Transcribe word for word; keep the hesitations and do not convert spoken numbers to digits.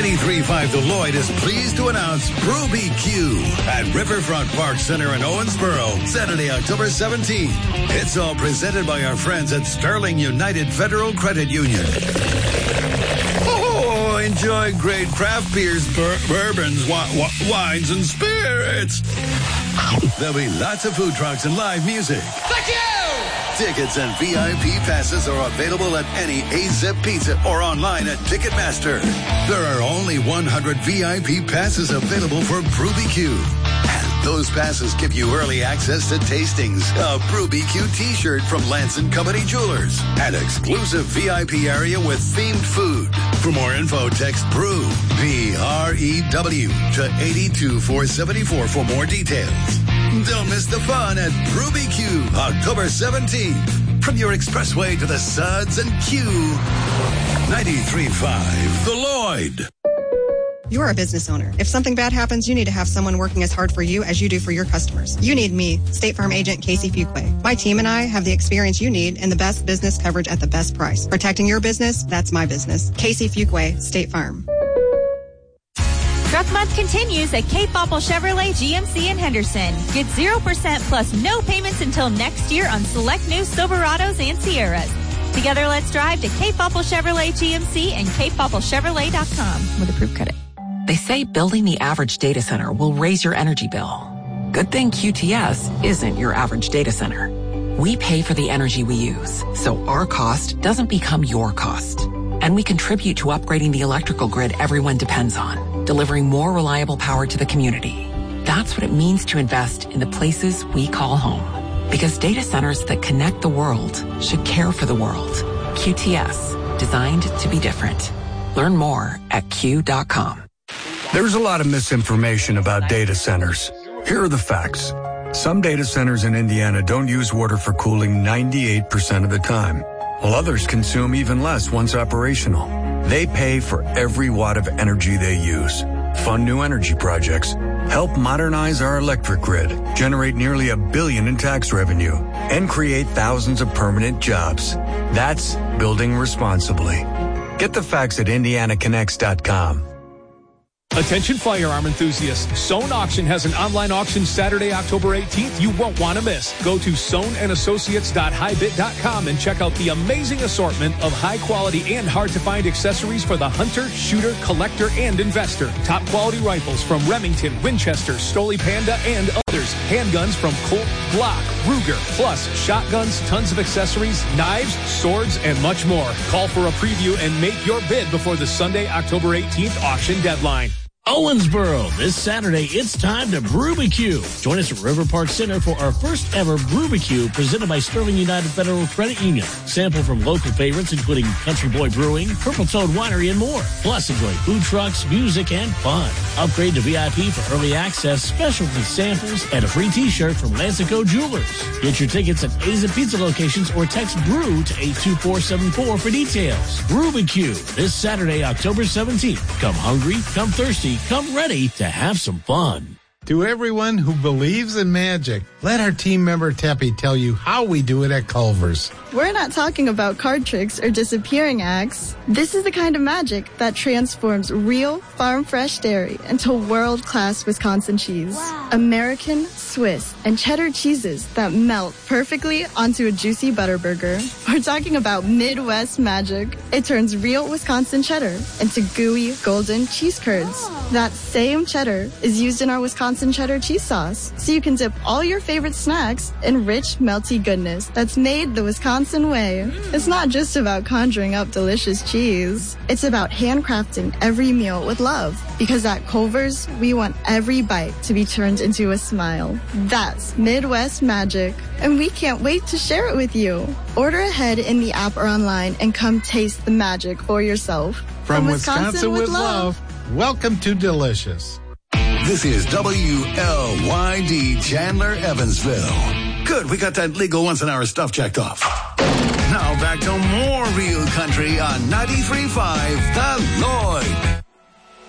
ninety-three point five The Lloyd is pleased to announce Brew B Q at Riverfront Park Center in Owensboro, Saturday, October seventeenth. It's all presented by our friends at Sterling United Federal Credit Union. Oh, enjoy great craft beers, bur- bourbons, wi- wi- wines, and spirits. There'll be lots of food trucks and live music. Thank you! Tickets and V I P passes are available at any A-Zip Pizza or online at Ticketmaster. There are only one hundred V I P passes available for Brew B Q. And those passes give you early access to tastings, a Brew B Q t-shirt from Lance and Company Jewelers, an exclusive V I P area with themed food. For more info, text BREW, B R E W, to eight two four seven four for more details. Don't miss the fun at Brew B Q, October seventeenth. From your expressway to the Suds and Q. ninety-three point five The Lloyd. You're a business owner. If something bad happens, you need to have someone working as hard for you as you do for your customers. You need me, State Farm Agent Casey Fuquay. My team and I have the experience you need and the best business coverage at the best price. Protecting your business, that's my business. Casey Fuquay, State Farm. Truck Month continues at Cape Opal Chevrolet G M C in Henderson. Get zero percent plus no payments until next year on select new Silverados and Sierras. Together, let's drive to Cape Opal Chevrolet G M C and cape opal chevrolet dot com with approved credit. They say building the average data center will raise your energy bill. Good thing Q T S isn't your average data center. We pay for the energy we use, so our cost doesn't become your cost. And we contribute to upgrading the electrical grid everyone depends on, delivering more reliable power to the community. That's what it means to invest in the places we call home. Because data centers that connect the world should care for the world. Q T S, designed to be different. Learn more at Q dot com. There's a lot of misinformation about data centers. Here are the facts. Some data centers in Indiana don't use water for cooling ninety-eight percent of the time, while others consume even less once operational. They pay for every watt of energy they use, fund new energy projects, help modernize our electric grid, generate nearly a billion in tax revenue, and create thousands of permanent jobs. That's building responsibly. Get the facts at indiana connects dot com. Attention firearm enthusiasts. Sohn Auction has an online auction Saturday, October eighteenth you won't want to miss. Go to sohn and associates dot high bit dot com and check out the amazing assortment of high-quality and hard-to-find accessories for the hunter, shooter, collector, and investor. Top-quality rifles from Remington, Winchester, Stoli Panda, and others. Handguns from Colt, Glock, Ruger, plus shotguns, tons of accessories, knives, swords, and much more. Call for a preview and make your bid before the Sunday, October eighteenth auction deadline. Owensboro, this Saturday, it's time to Brew B Q. Join us at River Park Center for our first ever Brew B Q presented by Sterling United Federal Credit Union. Sample from local favorites including Country Boy Brewing, Purple Toad Winery, and more. Plus, enjoy food trucks, music, and fun. Upgrade to V I P for early access, specialty samples, and a free t-shirt from Lance and Co. Jewelers. Get your tickets at A-Zip Pizza locations or text BREW to eight two four seven four for details. Brew B Q, this Saturday, October seventeenth. Come hungry, come thirsty, come ready to have some fun. To everyone who believes in magic, let our team member Teppy tell you how we do it at Culver's. We're not talking about card tricks or disappearing acts. This is the kind of magic that transforms real farm fresh dairy into world-class Wisconsin cheese. Wow. American, Swiss, and cheddar cheeses that melt perfectly onto a juicy butter burger. We're talking about Midwest magic. It turns real Wisconsin cheddar into gooey, golden cheese curds. Oh. That same cheddar is used in our Wisconsin cheddar cheese sauce, so you can dip all your favorite snacks in rich, melty goodness that's made the Wisconsin way. It's not just about conjuring up delicious cheese. It's about handcrafting every meal with love. Because at Culver's, we want every bite to be turned into a smile. That's Midwest magic. And we can't wait to share it with you. Order ahead in the app or online and come taste the magic for yourself. From, From Wisconsin, Wisconsin with, with love, love, welcome to Delicious. This is W L Y D Chandler, Evansville. Good, we got that legal once-an-hour stuff checked off. Now back to more real country on ninety-three point five The Lloyd.